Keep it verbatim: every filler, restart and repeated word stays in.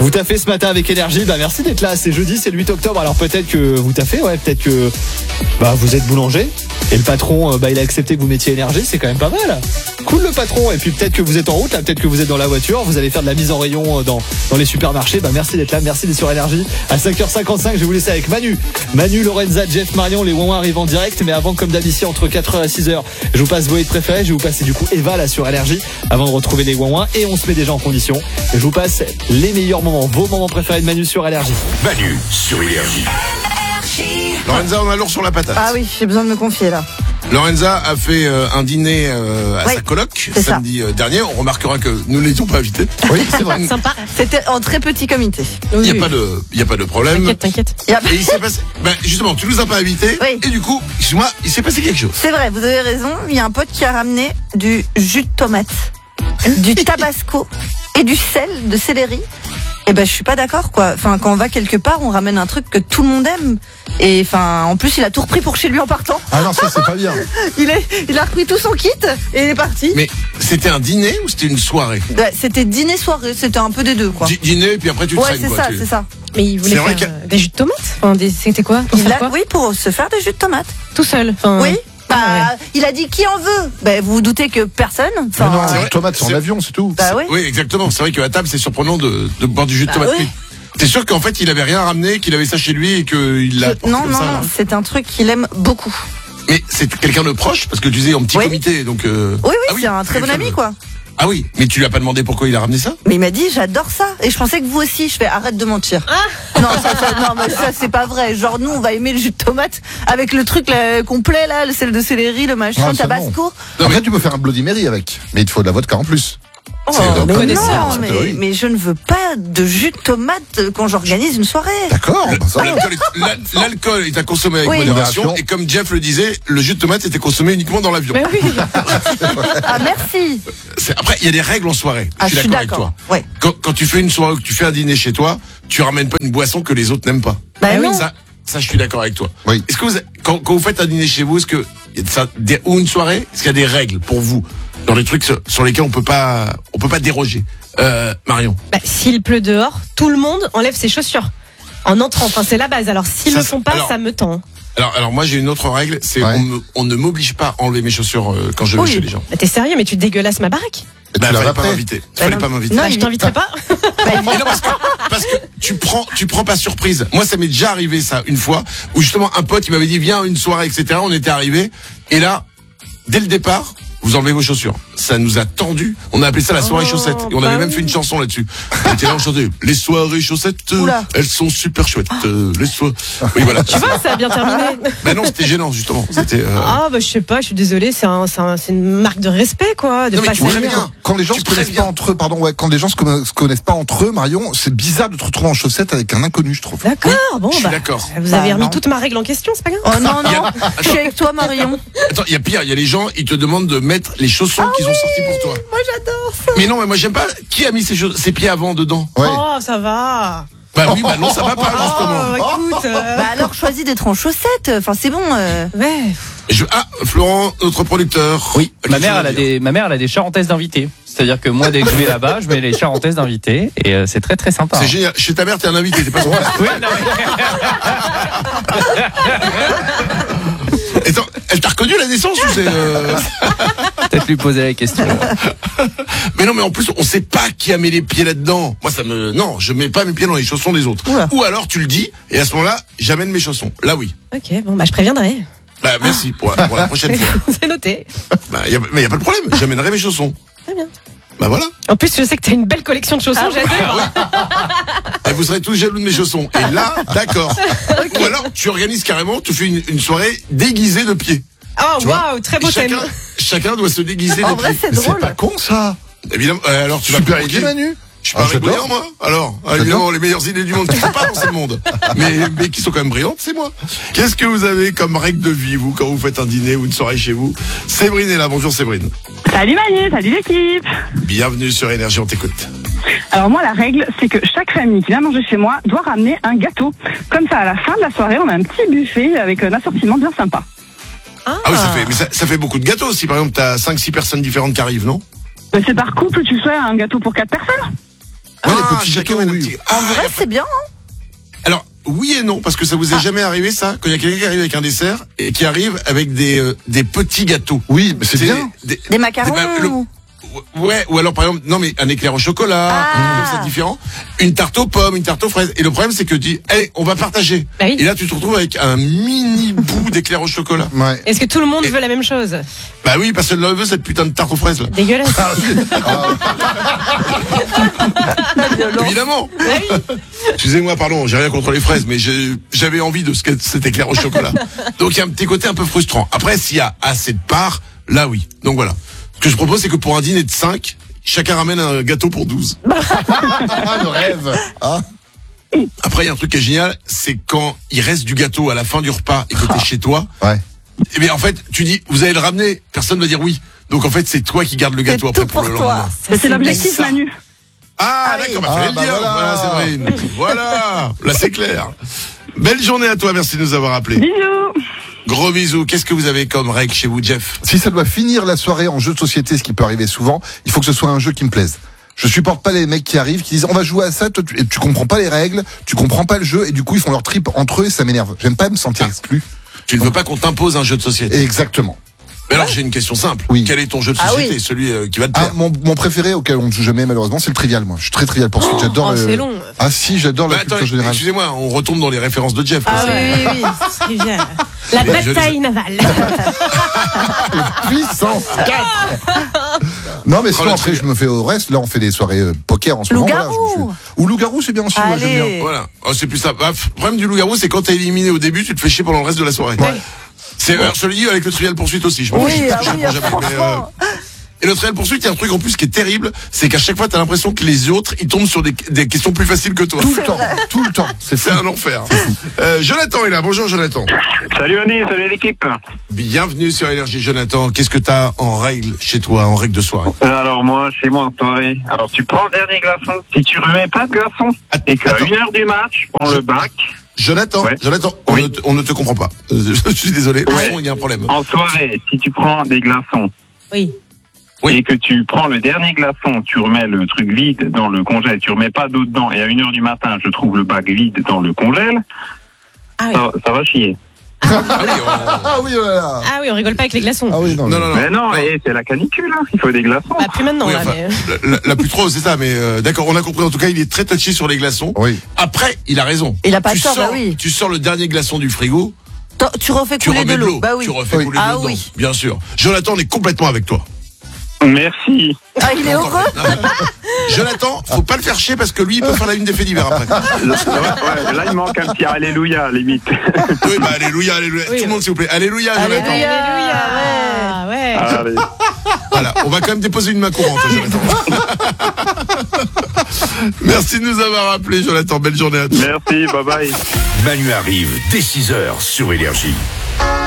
Vous taffez ce matin avec énergie, bah merci d'être là, c'est jeudi, c'est le huit octobre, alors peut-être que vous taffez, ouais, peut-être que bah vous êtes boulanger et le patron, bah il a accepté que vous mettiez énergie, c'est quand même pas mal. Cool le patron, et puis peut-être que vous êtes en route, là, peut-être que vous êtes dans la voiture, vous allez faire de la mise en rayon dans, dans les supermarchés, bah merci d'être là, merci d'être sur énergie. À cinq heures cinquante-cinq, je vais vous laisser avec Manu. Manu, Lorenza, Jeff, Marion, les Ouin arrivent en direct, mais avant comme d'habitude entre quatre heures et six heures, je vous passe vos hits préférés, je vais vous passer du coup Eva là sur énergie avant de retrouver les Ouin et on se met déjà en condition. Et je vous passe les meilleurs moments, vos moments préférés de Manu sur énergie. Manu sur énergie. Lorenza, on a lourd sur la patate. Ah oui, j'ai besoin de me confier là. Lorenza a fait euh, un dîner euh, à oui, sa coloc c'est samedi ça. euh, dernier. On remarquera que nous n'étions pas invités. Oui, c'est vrai. Sympa. C'était en très petit comité. Il n'y a pas de, il y a pas de problème. T'inquiète, t'inquiète. Il y a- Et il s'est passé. Ben justement, tu nous as pas invités. Oui. Et du coup, excuse-moi, il s'est passé quelque chose. C'est vrai, vous avez raison. Il y a un pote qui a ramené du jus de tomate, du tabasco et du sel de céleri. Et ben je suis pas d'accord quoi. Enfin quand on va quelque part, on ramène un truc que tout le monde aime. Et enfin en plus il a tout repris pour chez lui en partant. Ah non, ça c'est pas bien. Il est, il a repris tout son kit et il est parti. Mais c'était un dîner ou c'était une soirée? Ouais, c'était dîner soirée, c'était un peu des deux quoi. Di- Dîner, puis après tu Ouais traînes c'est quoi. ça, tu- c'est ça. Mais il voulait C'est faire vrai qu'il y a- euh, des jus de tomates. Enfin, des... C'était quoi Pour Il faire a, quoi oui pour se faire des jus de tomate. Tout seul. Enfin, Oui. Bah Ah il a dit qui en veut. Ben vous vous doutez que personne. Mais non, c'est les vrai. tomates c'est en C'est- avion, c'est tout. Bah oui. Oui, exactement. C'est vrai qu'à table, c'est surprenant de, de boire du jus de Bah tomate. oui. T'es sûr qu'en fait, il avait rien ramené, qu'il avait ça chez lui et qu'il l'a apporté Non comme non ça, non, là c'est un truc qu'il aime beaucoup. Mais c'est quelqu'un de proche parce que tu disais en petit Oui. comité, donc. euh, Oui oui, ah c'est un très bon quelqu'un ami de- quoi. Ah oui, mais tu lui as pas demandé pourquoi il a ramené ça? Mais il m'a dit j'adore ça et je pensais que vous aussi. Je fais arrête de mentir. Non ça, ça- non mais ça c'est pas vrai. Genre nous on va aimer le jus de tomate avec le truc là, complet là, le sel de céleri, le machin, Ah, le c'est tabasco. Non, Après mais- tu peux faire un Bloody Mary avec, mais il te faut de la vodka en plus. Oh, C'est donc mais connaisseur, non, c'est mais, théorie. mais je ne veux pas de jus de tomate quand j'organise une soirée. D'accord, bah ça va. L'alcool est, l'al- l'alcool est à consommer avec Oui. modération. Modération. Et comme Jeff le disait, le jus de tomate était consommé uniquement dans l'avion. Mais oui. Ah merci. C'est- Après, il y a des règles en soirée. Ah, je suis d'accord avec toi. Ouais. Quand, quand tu fais une soirée ou que tu fais un dîner chez toi, tu ramènes pas une boisson que les autres n'aiment pas. Bah Ah oui, non. Ça, ça, je suis d'accord avec toi. Oui. Est-ce que vous, quand, quand vous faites un dîner chez vous, est-ce que il y a de ça, des- ou une soirée, est-ce qu'il y a des règles pour vous dans les trucs sur, sur lesquels on peut pas, on peut pas déroger? Euh, Marion. Bah, s'il pleut dehors, tout le monde enlève ses chaussures. En entrant, enfin c'est la base. Alors s'ils Ça, le font pas, alors- ça me tend. Alors, alors moi j'ai une autre règle, c'est Ouais. on, me- on ne m'oblige pas à enlever mes chaussures euh, quand je vais Oui. chez les gens. Bah, t'es sérieux, mais tu dégueulasses ma baraque. Et Bah, tu fallait l'as pas après. m'inviter. Bah, Fallait non. pas m'inviter. Non, Bah, je il- t'inviterai pas. Mais non, parce que, parce que tu prends, tu prends pas surprise. Moi, ça m'est déjà arrivé, ça, une fois, où justement, un pote, il m'avait dit, viens à une soirée, et cetera. On était arrivé. Et là, dès le départ, vous enlevez vos chaussures. Ça nous a tendu. On a appelé ça la soirée Oh, chaussettes. Et on bah avait même oui. fait une chanson là-dessus. On était là, on chantait, les soirées chaussettes, euh, Oula. elles sont super chouettes. euh, les soirées. Oui, voilà. Tu vois, ça a bien terminé. Ben non, c'était gênant, justement. C'était, euh, Ah bah je sais pas, je suis désolée, c'est un, c'est un- c'est une marque de respect quoi, de Non, mais pas tu vois saluer. bien. Quand les gens Tu se connaissent préviens. pas entre eux, pardon, ouais, quand les gens se conna- se connaissent pas entre eux, Marion, c'est bizarre de te retrouver en chaussettes avec un inconnu, je trouve. D'accord, bon je suis bah. d'accord. Vous avez Bah, remis non. toute ma règle en question, c'est pas grave. Oh non Il y a- non. Je suis avec toi Marion. Attends, il y a pire, il y a les gens, ils te demandent de mettre les chaussons qu'ils ont sortis pour toi. Moi j'adore ça. Mais non, mais moi j'aime pas. Qui a mis ses, chauss- ses pieds avant dedans? Ouais. Oh ça va. Bah oui, bah non, ça va pas, justement. Oh écoute. euh, Bah alors choisis d'être en chaussettes. Enfin c'est bon. euh. Ouais. Je... Ah, Florent, notre producteur. Oui, Quelque ma chose mère, à elle a dire. des, ma mère, elle a des charentaises d'invités. C'est-à-dire que moi, dès que je vais là-bas, je mets les charentaises d'invités et euh, c'est très très sympa. C'est génial. Chez ta mère, t'es un invité, t'es pas son Oui, non, mais Attends, elle t'a reconnu la naissance ou c'est. euh, peut-être lui poser la question. Mais non, mais en plus, on sait pas qui a mis les pieds là-dedans. Moi, ça me. Non, je mets pas mes pieds dans les chaussons des autres. Oula. Ou alors, tu le dis, et à ce moment-là, j'amène mes chaussons. Là, oui. Ok, bon bah je préviendrai. Bah, merci pour la, pour la prochaine fois. C'est noté. Bah, y a, mais y a pas de problème, j'amènerai mes chaussons. Très bien. Bah voilà. En plus, je sais que t'as une belle collection de chaussons, j'adore. Et vous serez tous jaloux de mes chaussons. Et là, d'accord. Ou alors, tu organises carrément, tu fais une, une soirée déguisée de pieds. Oh Tu vois waouh, très beau Et chacun, thème. chacun doit se déguiser En de vrai pieds. c'est Mais c'est drôle. pas con ça. Évidemment. euh, alors, tu vas Super me idée, Manu. Je suis pas Ah, j'adore. brillant, moi. Alors, ah, J'adore. évidemment, les meilleures idées du monde qui sont pas dans ce monde. Mais, mais qui sont quand même brillantes, c'est moi. Qu'est-ce que vous avez comme règle de vie, vous, quand vous faites un dîner ou une soirée chez vous? Séverine est là. Bonjour, Séverine. Salut Manu, salut l'équipe. Bienvenue sur Énergie, on t'écoute. Alors moi la règle c'est que chaque famille qui vient manger chez moi doit ramener un gâteau. Comme ça à la fin de la soirée on a un petit buffet avec un assortiment bien sympa. Ah, Ah oui, ça fait, mais ça, ça fait beaucoup de gâteaux. Si par exemple, t'as cinq six personnes différentes qui arrivent, non? Ben, c'est par couple tu fais un gâteau pour quatre personnes. Ouais, les Ah, petits chacun gâteaux, met le oui. petit. En Ah, vrai, c'est bien. Hein. Alors, oui et non, parce que ça vous est jamais arrivé, ça, quand il y a quelqu'un qui arrive avec un dessert et qui arrive avec des, euh, des petits gâteaux. Oui, mais c'est C'est bien. Des, Des macarons. bah, le- Ouais, ou alors par exemple, non mais un éclair au chocolat, Ah. un truc comme ça différent, une tarte aux pommes, une tarte aux fraises. Et le problème c'est que tu dis, hey, on va partager. Bah oui. Et là tu te retrouves avec un mini bout d'éclair au chocolat. Ouais. Est-ce que tout le monde Et- veut la même chose? Bah oui, parce que le veut cette putain de tarte aux fraises là. Dégueulasse. Évidemment. Bah oui. Excusez-moi, pardon, j'ai rien contre les fraises, mais j'ai- j'avais envie de ce que- cet éclair au chocolat. Donc il y a un petit côté un peu frustrant. Après, s'il y a assez de parts, là oui. Donc voilà. Ce que je propose, c'est que pour un dîner de cinq, chacun ramène un gâteau pour douze. Ah, le rêve. Ah. Après, il y a un truc qui est génial, c'est quand il reste du gâteau à la fin du repas et que t'es chez toi. Ouais. Et bien en fait, tu dis, vous allez le ramener, personne va dire oui. Donc en fait, c'est toi qui gardes le gâteau C'est après tout pour, pour le toi. lendemain. Mais c'est l'objectif, ça. Manu. Ah, Ah oui. d'accord, bah, Ah, fallait bah le dire. voilà. Voilà, c'est vrai. Voilà, là c'est clair. Belle journée à toi, merci de nous avoir appelés. Bisous. Gros bisous. Qu'est-ce que vous avez comme règle chez vous, Jeff? Si ça doit finir la soirée en jeu de société, ce qui peut arriver souvent, il faut que ce soit un jeu qui me plaise. Je supporte pas les mecs qui arrivent, qui disent on va jouer à ça, toi, tu, et tu comprends pas les règles, tu comprends pas le jeu, et du coup ils font leur trip entre eux et ça m'énerve. J'aime pas me sentir exclu. Tu ne veux pas qu'on t'impose un jeu de société. Exactement. Mais alors j'ai une question simple. Oui. Quel est ton jeu de Ah société, oui. celui euh, qui va te Ah, plaire? mon, mon préféré auquel on ne joue jamais malheureusement, c'est le trivial. Moi, je suis très trivial poursuite. J'adore. Oh, le- c'est long. Ah si, j'adore Bah, la attends, culture générale. excusez-moi, on retombe dans les références de Jeff. quoi. Ah C'est- oui, oui, oui. C'est trivial. La Mais je bataille navale. Puissance quatre. Non, mais sinon le après trivial. je me fais au reste. Là, on fait des soirées euh, poker en ce moment. Loup-garou. Voilà, je me fais- Ou loup-garou, c'est bien aussi. moi, j'aime bien. Allez. Voilà. Oh, c'est plus ça. Bah, le problème du loup-garou, c'est quand t'es éliminé au début, tu te fais chier pendant le reste de la soirée. Ouais. C'est, alors, je te le dis avec le trial poursuite aussi. Je m'en Oui, fiche, ah je oui, réponds jamais, mais, euh, franchement. Et le trial poursuite, il y a un truc en plus qui est terrible, c'est qu'à chaque fois, t'as l'impression que les autres, ils tombent sur des, des questions plus faciles que toi. Tout le temps, tout le temps. C'est C'est fou. un enfer. Euh, Jonathan est là. Bonjour, Jonathan. Salut Annie, salut l'équipe. Bienvenue sur Énergie, Jonathan. Qu'est-ce que t'as en règle chez toi, en règle de soirée? Alors moi, chez moi en soirée, alors tu prends le dernier glaçon. Si tu remets pas de glaçon et qu'à Attends. une heure du match, on le bac. Jonathan, Ouais. Jonathan, on, Oui. ne, te- on ne te comprend pas. Euh, je suis désolé. Au Ouais. fond, il y a un problème. En soirée, si tu prends des glaçons Oui. Oui. et que tu prends le dernier glaçon, tu remets le truc vide dans le congèle, tu remets pas d'eau dedans et à une heure du matin, je trouve le bac vide dans le congèle, Ah oui. ça, ça va chier. Ah oui, on- Ah oui, oh là là. Ah oui, on rigole pas avec les glaçons. Ah oui, non. Non, non, non. Mais non, et c'est la canicule, hein, il faut des glaçons. Bah, plus maintenant, Oui, là, enfin, mais... la, la- la plus trop, c'est ça, mais euh, d'accord, on a compris. En tout cas, il est très touché sur les glaçons. Oui. Après, il a raison. Il a pas tu tort, sors, bah oui. Tu sors le dernier glaçon du frigo, Attends, Tu refais tu couler remets de l'eau. Bah oui. Tu refais Oui. couler de Ah l'eau dedans, oui. bien sûr. Jonathan, on est complètement avec toi. Merci. Ah, il est heureux. Non, mais- Jonathan, faut pas le faire chier parce que lui, il peut faire la une des faits divers après. Là, ouais, là, il manque un petit alléluia, limite. Oui, bah, alléluia, alléluia. Oui, Tout le monde, s'il vous plaît. Alléluia, Jonathan. Alléluia. Ah ouais. Allez. Voilà, on va quand même déposer une main courante, Jonathan. Merci de nous avoir appelés, Jonathan. Belle journée à toi. Merci, bye bye. Manu arrive dès six heures sur Énergie.